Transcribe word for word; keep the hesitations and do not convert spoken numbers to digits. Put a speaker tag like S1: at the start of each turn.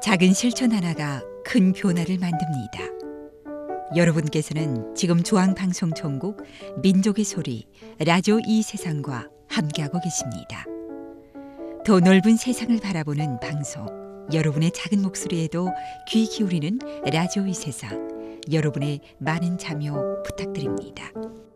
S1: 작은 실천 하나가 큰 변화를 만듭니다. 여러분께서는 지금 중앙방송총국 민족의 소리 라디오 이 세상과 함께하고 계십니다. 더 넓은 세상을 바라보는 방송, 여러분의 작은 목소리에도 귀 기울이는 라디오 이 세상, 여러분의 많은 참여 부탁드립니다.